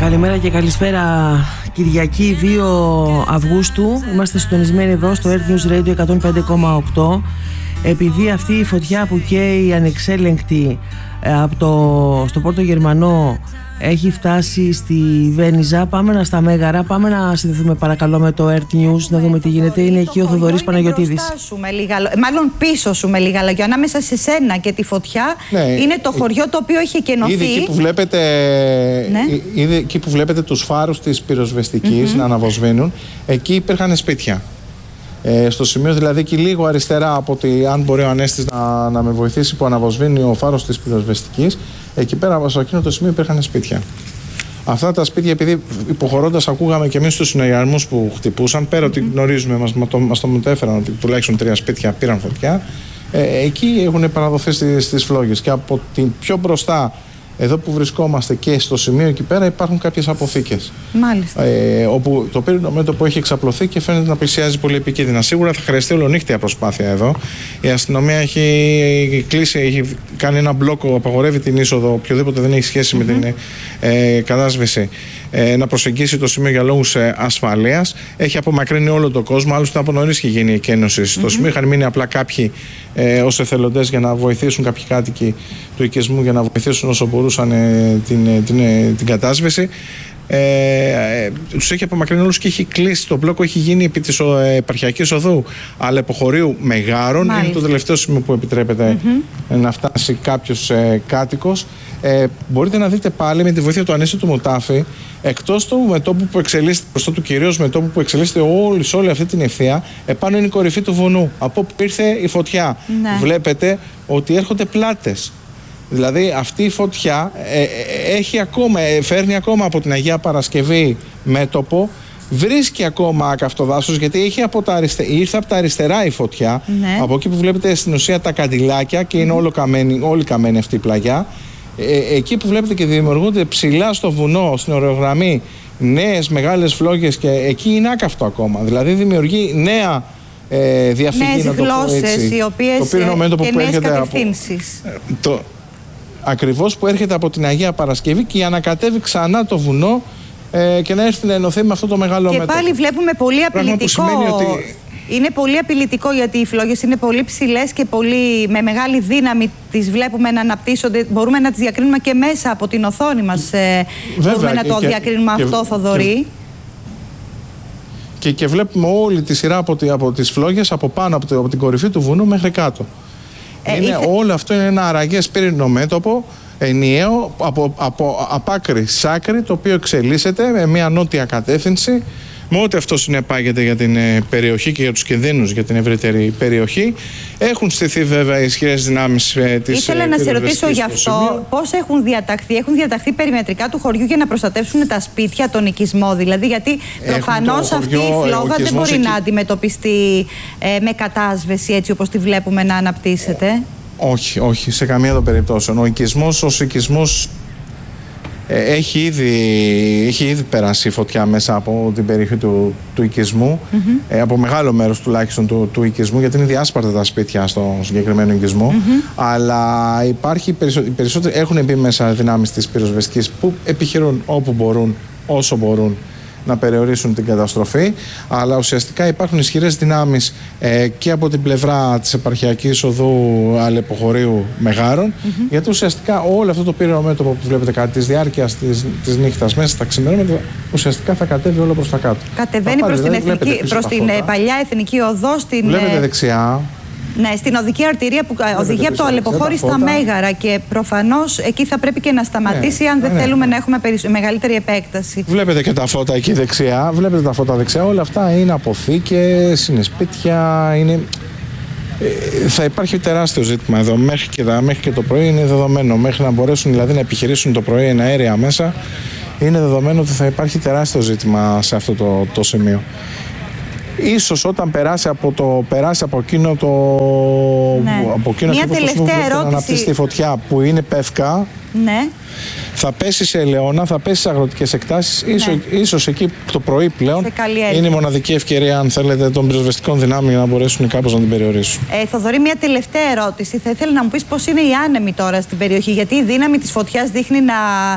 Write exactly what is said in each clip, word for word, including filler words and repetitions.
Καλημέρα και καλησπέρα. Κυριακή δύο Αυγούστου. Είμαστε συντονισμένοι εδώ στο Earth News Radio εκατόν πέντε κόμμα οκτώ. Επειδή αυτή η φωτιά που καίει ανεξέλεγκτη από το, στο Πόρτο Γερμανό έχει φτάσει στη Βένιζα, πάμε να στα Μέγαρα, πάμε να συνδεθούμε παρακαλώ με το Earth News να δούμε τι γίνεται. Είναι εκεί ο Θοδωρής Παναγιωτίδης. Λίγα, μάλλον πίσω σου με λίγα λόγια, ανάμεσα σε σένα και τη φωτιά, ναι, είναι το χωριό το οποίο έχει εκενωθεί. Ήδη εκεί που βλέπετε, ναι. ήδη εκεί που βλέπετε τους φάρους της πυροσβεστικής mm-hmm. να αναβοσβήνουν, εκεί υπήρχαν σπίτια. Ε, στο σημείο δηλαδή και λίγο αριστερά από ότι αν μπορεί ο Ανέστης να, να με βοηθήσει που αναβοσβήνει ο φάρος της πυροσβεστικής, εκεί πέρα στο εκείνο το σημείο υπήρχαν σπίτια. Αυτά τα σπίτια, επειδή υποχωρώντας ακούγαμε και εμείς τους συνεργασμούς που χτυπούσαν, πέρα mm-hmm. ότι γνωρίζουμε, μας, μας το μετέφεραν ότι τουλάχιστον τρία σπίτια πήραν φωτιά, ε, εκεί έχουν παραδοθεί στις, στις φλόγες και από την πιο μπροστά, εδώ που βρισκόμαστε και στο σημείο εκεί πέρα υπάρχουν κάποιες αποθήκες. Μάλιστα. Ε, όπου το πύρινο μέτωπο έχει εξαπλωθεί και φαίνεται να πλησιάζει πολύ επικίνδυνα. Σίγουρα θα χρειαστεί ολονύχτια προσπάθεια εδώ. Η αστυνομία έχει κλείσει, έχει κάνει ένα μπλόκο, απαγορεύει την είσοδο, οποιοδήποτε δεν έχει σχέση mm-hmm. με την ε, κατάσβεση, ε, να προσεγγίσει το σημείο για λόγους ε, ασφαλείας. Έχει απομακρύνει όλο τον κόσμο. Άλλωστε από νωρίς είχε γίνει η εκένωση στο mm-hmm. σημείο. Είχαν μείνει απλά κάποιοι ε, ως εθελοντές για να βοηθήσουν, κάποιοι κάτοικοι του οικισμού για να βοηθήσουν όσο μπορούσαν ε, την, ε, την, ε, την κατάσβεση. Ε, ε, τους έχει απομακρύνει όλους και έχει κλείσει. Το μπλόκο έχει γίνει επί της ε, επαρχιακής οδού Αλεποχωρίου Μεγάρων. Μάλιστα. Είναι το τελευταίο σημείο που επιτρέπεται mm-hmm. να φτάσει κάποιος ε, κάτοικος. Ε, μπορείτε να δείτε πάλι με τη βοήθεια του Ανέστη του Μουτάφη, εκτός του μετώπου που εξελίσσεται, μπροστά του κυρίως μετώπου που εξελίσσεται όλη, σε όλη αυτή την ευθεία, επάνω είναι η κορυφή του βουνού. Από όπου ήρθε η φωτιά. Ναι. Βλέπετε ότι έρχονται πλάτες. Δηλαδή αυτή η φωτιά ε, ε, έχει ακόμα, ε, φέρνει ακόμα από την Αγία Παρασκευή μέτωπο, βρίσκει ακόμα καυτό δάσος, γιατί είχε από τα αριστε... ήρθε από τα αριστερά η φωτιά, ναι. από εκεί που βλέπετε στην ουσία τα καντιλάκια και είναι όλο καμένη, όλη καμένη αυτή η πλαγιά. Ε, εκεί που βλέπετε και δημιουργούνται ψηλά στο βουνό, στην ορογραμμή, νέες μεγάλες φλόγες και εκεί είναι άκαυτο ακόμα. Δηλαδή δημιουργεί νέα ε, διαφυγή, νέες να το πω έτσι. Γλώσσες, οι οποίες το ε, και νέες κατευθύνσεις. Από, το, ακριβώς που έρχεται από την Αγία Παρασκευή και ανακατεύει ξανά το βουνό ε, και να έρθει να ενωθεί με αυτό το μεγάλο μέτωπο. Και πάλι βλέπουμε πολύ απειλητικό. Ότι... Είναι πολύ απειλητικό γιατί οι φλόγες είναι πολύ ψηλές και πολύ, με μεγάλη δύναμη τις βλέπουμε να αναπτύσσονται. Μπορούμε να τις διακρίνουμε και μέσα από την οθόνη μας. Ε, Βέβαια, μπορούμε να το και, διακρίνουμε και, αυτό, και, Θοδωρή. Και, και βλέπουμε όλη τη σειρά από, τη, από τις φλόγες από πάνω από, τη, από την κορυφή του βουνού μέχρι κάτω. Ε, είναι, ήθε... Όλο αυτό είναι ένα αραγές πύρινο μέτωπο, ενιαίο, από, από, από άκρη σ' άκρη, το οποίο εξελίσσεται με μια νότια κατεύθυνση. Με ό,τι αυτό συνεπάγεται για την ε, περιοχή και για τους κινδύνους για την ευρύτερη περιοχή. Έχουν στηθεί βέβαια ισχυρές δυνάμεις ε, της Ήθελα ε, να σε ρωτήσω γι' αυτό πώς έχουν διαταχθεί. Έχουν διαταχθεί περιμετρικά του χωριού για να προστατεύσουν τα σπίτια, τον οικισμό δηλαδή. Γιατί προφανώς αυτή η φλόγα δεν μπορεί εκεί... να αντιμετωπιστεί ε, με κατάσβεση έτσι όπως τη βλέπουμε να αναπτύσσεται. Όχι, όχι, σε καμία των περιπτώσεων. Ο οικισμός ως οικισμός Έχει ήδη, έχει ήδη περάσει φωτιά μέσα από την περιοχή του, του οικισμού, mm-hmm. ε, από μεγάλο μέρος τουλάχιστον του, του οικισμού, γιατί είναι διάσπαρτα τα σπίτια στο συγκεκριμένο οικισμό. Mm-hmm. Αλλά υπάρχει, οι περισσότεροι έχουν μπει μέσα δυνάμεις της πυροσβεστικής που επιχειρούν όπου μπορούν, όσο μπορούν, να περιορίσουν την καταστροφή, αλλά ουσιαστικά υπάρχουν ισχυρές δυνάμεις ε, και από την πλευρά της επαρχιακής οδού Αλεποχωρίου Μεγάρων, mm-hmm. γιατί ουσιαστικά όλο αυτό το πύρινο μέτωπο που βλέπετε κατά τη διάρκεια της, της νύχτας μέσα στα ξημερώματα ουσιαστικά θα κατέβει όλο προς τα κάτω. Κατεβαίνει προς την, δηλαδή, εθνική, προς την παλιά εθνική οδό. Στην, βλέπετε δεξιά. Ναι, στην οδική αρτηρία που οδηγεί από το Αλεποχώρι στα Μέγαρα και προφανώς εκεί θα πρέπει και να σταματήσει ναι, αν δεν ναι, θέλουμε ναι. να έχουμε περισ... μεγαλύτερη επέκταση. Βλέπετε και τα φώτα εκεί δεξιά, βλέπετε τα φώτα δεξιά, όλα αυτά είναι αποθήκες, είναι σπίτια, είναι... Ε, θα υπάρχει τεράστιο ζήτημα εδώ μέχρι και, μέχρι και το πρωί είναι δεδομένο, μέχρι να μπορέσουν δηλαδή να επιχειρήσουν το πρωί ένα αέρια μέσα, είναι δεδομένο ότι θα υπάρχει τεράστιο ζήτημα σε αυτό το, το σημείο. Ίσως όταν περάσει από, το, περάσει από εκείνο το... Ναι. Από εκείνο Μια τελευταία ερώτηση. Να αναπτύσσει τη φωτιά που είναι πεύκα, ναι. θα πέσει σε ελαιόνα, θα πέσει σε αγροτικές εκτάσεις. Ναι. Ίσως, ίσως εκεί το πρωί πλέον είναι η μοναδική ευκαιρία, αν θέλετε, των πυροσβεστικών δυνάμεων για να μπορέσουν κάπως να την περιορίσουν. Ε, Θοδωρή, μια τελευταία ερώτηση. Θα ήθελα να μου πεις πώς είναι οι άνεμοι τώρα στην περιοχή, γιατί η δύναμη της φωτιάς δείχνει να...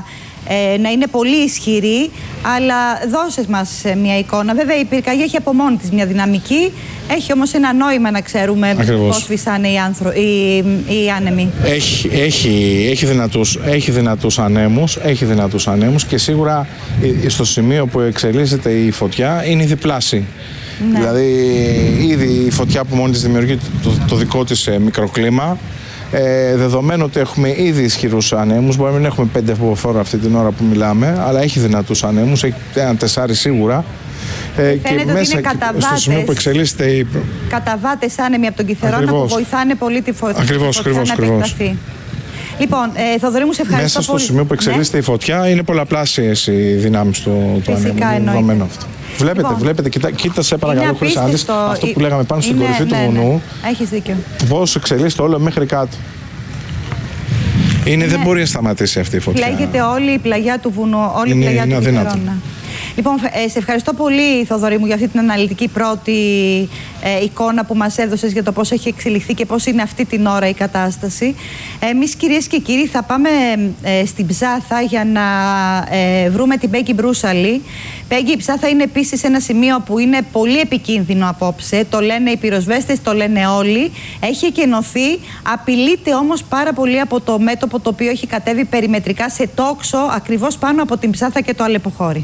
ε, να είναι πολύ ισχυρή, αλλά δώσες μας μια εικόνα. Βέβαια η πυρκαγιά έχει από μόνη της μια δυναμική, έχει όμως ένα νόημα να ξέρουμε πώς φυσάνε οι, άνθρω... οι... οι άνεμοι. Έχει, έχει, έχει, δυνατούς, έχει δυνατούς ανέμους, έχει δυνατούς ανέμους και σίγουρα στο σημείο που εξελίσσεται η φωτιά είναι διπλάσια. Ναι. Δηλαδή ήδη η φωτιά που μόνη της δημιουργεί το, το δικό της ε, μικροκλίμα. Ε, δεδομένου ότι έχουμε ήδη ισχυρούς ανέμους, μπορεί να μην έχουμε πέντε φορά αυτή την ώρα που μιλάμε, αλλά έχει δυνατούς ανέμους, έχει ένα τεσσάρι σίγουρα. Ε, και μέσα είναι καταβάτες, στο σημείο που εξελίσσεται η... καταβάτες άνεμοι από τον Κιθερώνα που βοηθάνε πολύ τη φωτιά, ακριβώς, τη φωτιά ακριβώς, να ακριβώς. επεκταθεί. Λοιπόν, ε, Θοδωρή μου, σε ευχαριστώ μέσα πολύ. Στο σημείο που εξελίσσεται ναι. η φωτιά είναι πολλαπλάσιες οι δυνάμεις του, του ανέμου. Εννοείται. Αυτό. Βλέπετε, λοιπόν, βλέπετε, κοίτα, κοίτα σε παρακαλώ, Χρυσά, αυτό που λέγαμε πάνω είναι, στην κορυφή ναι, του βουνού. Ναι. Έχεις δίκιο. Πώς εξελίσσεται όλο μέχρι κάτω. Είναι, ναι. Δεν μπορεί να σταματήσει αυτή η φωτιά. Φλέγεται όλη η πλαγιά του βουνού, όλη είναι, η πλαγιά είναι του Κιθερώνα. Λοιπόν, σε ευχαριστώ πολύ, Θοδωρή μου, για αυτή την αναλυτική πρώτη ε, εικόνα που μας έδωσες για το πώς έχει εξελιχθεί και πώς είναι αυτή την ώρα η κατάσταση. Εμείς, κυρίες και κύριοι, θα πάμε ε, στην Ψάθα για να ε, βρούμε την Πέγγι Μπρούσαλη. Πέγγι, η Ψάθα είναι επίσης ένα σημείο που είναι πολύ επικίνδυνο απόψε. Το λένε οι πυροσβέστες, το λένε όλοι. Έχει εκενωθεί, απειλείται όμως πάρα πολύ από το μέτωπο το οποίο έχει κατέβει περιμετρικά σε τόξο ακριβώς πάνω από την Ψάθα και το Αλεποχώρι.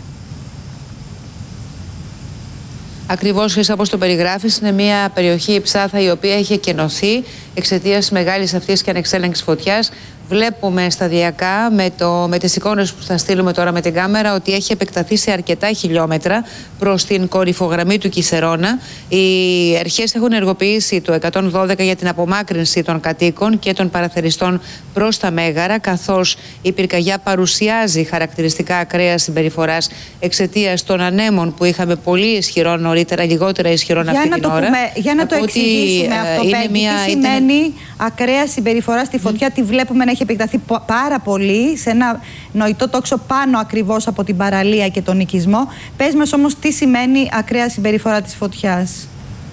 Ακριβώς, Χρυσά, όπως το περιγράφεις, είναι μια περιοχή, η Ψάθα, η οποία έχει εκενωθεί εξαιτίας μεγάλης αυτής και ανεξέλεγκτης φωτιάς. Βλέπουμε σταδιακά με, το, με τις εικόνες που θα στείλουμε τώρα με την κάμερα ότι έχει επεκταθεί σε αρκετά χιλιόμετρα προς την κορυφογραμμή του Κιθερώνα. Οι αρχές έχουν ενεργοποιήσει το εκατόν δώδεκα για την απομάκρυνση των κατοίκων και των παραθεριστών προς τα Μέγαρα, καθώς η πυρκαγιά παρουσιάζει χαρακτηριστικά ακραίας συμπεριφοράς εξαιτίας των ανέμων που είχαμε πολύ ισχυρό νωρίτερα, λιγότερα ισχυρό αυτή την ώρα. Πούμε, για να το εξηγήσουμε αυτό, Πέγγι, τι σημαίνει ήταν... ακραία συμπεριφορά στη φωτιά, mm. τη βλέπουμε να έχει επεκταθεί πάρα πολύ σε ένα νοητό τόξο πάνω ακριβώς από την παραλία και τον οικισμό. Πες μας όμως τι σημαίνει ακραία συμπεριφορά της φωτιάς.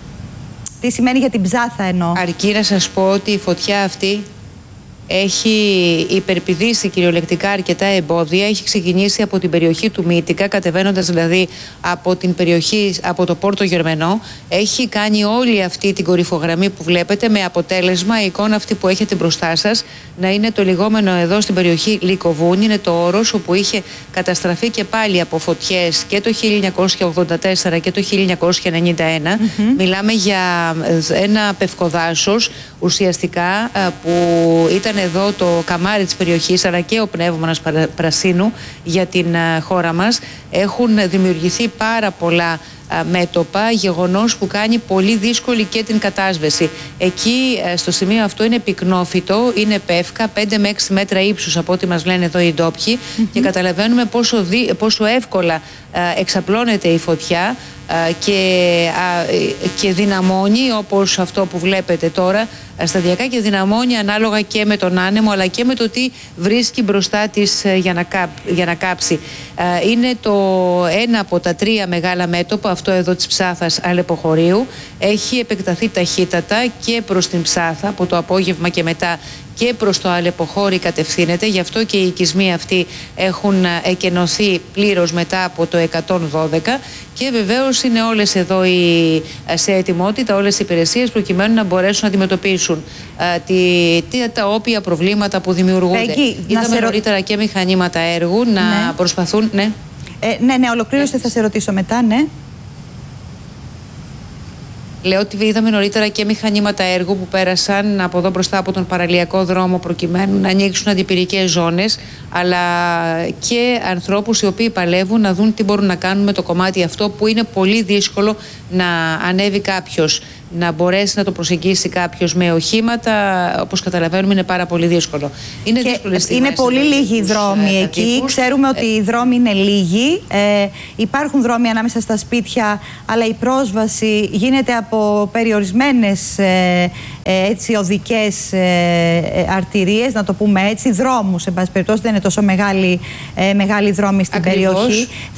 Τι σημαίνει για την Ψάθα εννοώ. Αρκεί να σας πω ότι η φωτιά αυτή έχει υπερπηδήσει κυριολεκτικά αρκετά εμπόδια. Έχει ξεκινήσει από την περιοχή του Μύτικα, κατεβαίνοντας δηλαδή από την περιοχή, από το Πόρτο Γερμενό. Έχει κάνει όλη αυτή την κορυφογραμμή που βλέπετε, με αποτέλεσμα η εικόνα αυτή που έχετε μπροστά σας να είναι το λιγόμενο εδώ στην περιοχή Λυκοβούνι. Είναι το όρος όπου είχε καταστραφεί και πάλι από φωτιές και το χίλια εννιακόσια ογδόντα τέσσερα και το χίλια εννιακόσια ενενήντα ένα. Mm-hmm. Μιλάμε για ένα πευκοδάσος ουσιαστικά που ήταν εδώ το καμάρι της περιοχής, αλλά και ο πνεύμονας πρασίνου για την χώρα μας. Έχουν δημιουργηθεί πάρα πολλά μέτωπα, γεγονός που κάνει πολύ δύσκολη και την κατάσβεση. Εκεί στο σημείο αυτό είναι πυκνόφυτο, είναι πεύκα, πέντε με έξι μέτρα ύψους από ό,τι μας λένε εδώ οι ντόπιοι, mm-hmm. και καταλαβαίνουμε πόσο, δι, πόσο εύκολα εξαπλώνεται η φωτιά και, και δυναμώνει, όπως αυτό που βλέπετε τώρα, σταδιακά, και δυναμώνει ανάλογα και με τον άνεμο αλλά και με το τι βρίσκει μπροστά της για να, κά, για να κάψει. Είναι το ένα από τα τρία μεγάλα μέτωπα, αυτό εδώ της Ψάθας Αλεποχωρίου. Έχει επεκταθεί ταχύτατα και προς την Ψάθα, από το απόγευμα και μετά και προς το Αλεποχώρι κατευθύνεται. Γι' αυτό και οι οικισμοί αυτοί έχουν εκενωθεί πλήρως μετά από το εκατόν δώδεκα, και βεβαίως είναι όλες εδώ οι, σε ετοιμότητα όλες οι υπηρεσίες προκειμένου να μπορέσουν να αντιμετωπίσουν α, τη, τη, τα όποια προβλήματα που δημιουργούνται. Πέγγι, είδαμε ρω... νωρίτερα και μηχανήματα έργου να ναι. προσπαθούν... Ναι, ε, ναι, ναι, ολοκλήρωσε, θα σε ρωτήσω μετά, ναι. Λέω ότι είδαμε νωρίτερα και μηχανήματα έργου που πέρασαν από εδώ μπροστά από τον παραλιακό δρόμο προκειμένου να ανοίξουν αντιπυρικές ζώνες, αλλά και ανθρώπους οι οποίοι παλεύουν να δουν τι μπορούν να κάνουν με το κομμάτι αυτό που είναι πολύ δύσκολο να ανέβει κάποιος, να μπορέσει να το προσεγγίσει κάποιος με οχήματα. Όπως καταλαβαίνουμε είναι πάρα πολύ δύσκολο. Είναι, είναι πολύ λίγοι οι δρόμοι εκεί. Τύπους. Ξέρουμε ότι οι δρόμοι είναι λίγοι. Ε, υπάρχουν δρόμοι ανάμεσα στα σπίτια, αλλά η πρόσβαση γίνεται από περιορισμένες ε, ε, έτσι, οδικές ε, αρτηρίες, να το πούμε έτσι, δρόμους. Εν πάση περιπτώσει δεν είναι τόσο μεγάλη, ε, μεγάλη δρόμη στην Ακριβώς. περιοχή.